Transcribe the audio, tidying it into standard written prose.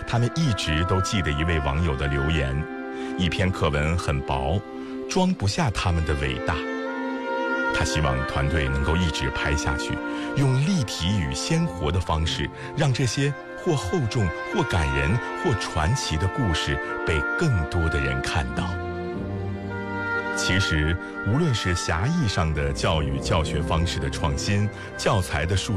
他们一直都记得一位网友的留言：一篇课文很薄，装不下他们的伟大。他希望团队能够一直拍下去，用立体与鲜活的方式，让这些或厚重、或感人、或传奇的故事被更多的人看到。其实，无论是狭义上的教育教学方式的创新，教材的数